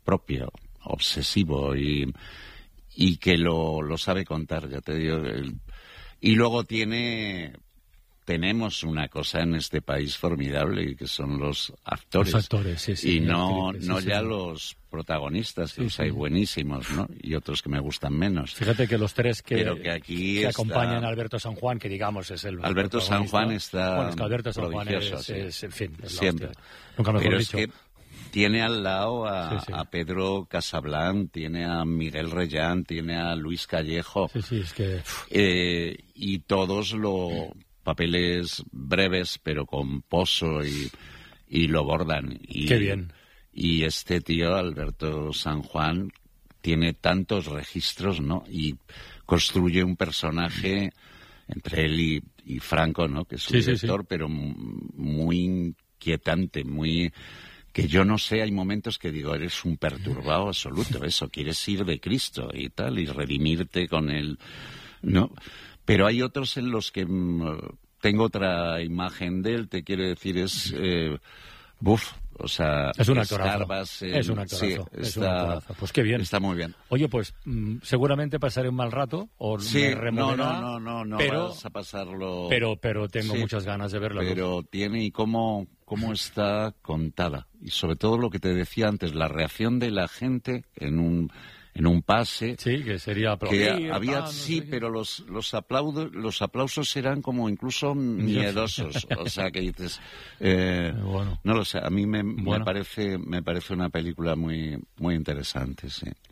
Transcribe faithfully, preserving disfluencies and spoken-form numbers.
propio, obsesivo y, y que lo, lo sabe contar, ya te digo. El, y luego tiene... Tenemos una cosa en este país formidable, que son los actores. Los actores, sí, sí. Y no, sí, no sí, ya sí. los protagonistas, que Sí, los sí. hay buenísimos, ¿no? Y otros que me gustan menos. Fíjate que los tres que, Pero que aquí que está... acompañan a Alberto San Juan, que digamos es el Alberto San Juan está bueno, es que Alberto San Juan es, prodigioso, sí. es, en fin, es la Siempre. hostia. Nunca mejor Pero dicho. es que tiene al lado a, Sí, sí. a Pedro Casablanc, tiene a Miguel Reyán, tiene a Luis Callejo. Sí, sí, es que... Eh, y todos los papeles breves, pero con pozo y, y lo bordan. Y, Qué bien. Y este tío, Alberto San Juan, tiene tantos registros, ¿no? Y construye un personaje entre él y, y Franco, ¿no? Que es su Sí, sí, director, sí. pero m- muy inquietante, muy... Que yo no sé, hay momentos que digo, eres un perturbado absoluto, eso, quieres ir de Cristo y tal, y redimirte con él, ¿no? Pero hay otros en los que mm, tengo otra imagen de él, te quiero decir, es... Eh, buf, o sea... Es un actorazo. escarbas en- Es un actorazo. sí, es un está, actorazo. Pues qué bien. está muy bien. Oye, pues mm, seguramente pasaré un mal rato o Sí, me no, removerá, no, no, no, no pero, vas a pasarlo... pero, pero tengo Sí, muchas ganas de verlo. Pero tiene y cómo, cómo está contada. Y sobre todo lo que te decía antes, la reacción de la gente en un, en un pase... Sí, que sería Que aplaudir, había, tal, no sí, sé qué. pero los, los, aplaudos, los aplausos eran como incluso miedosos. O sea, que dices... eh, Bueno. No lo sé, a mí me, me Bueno. parece me parece una película muy, muy interesante, sí.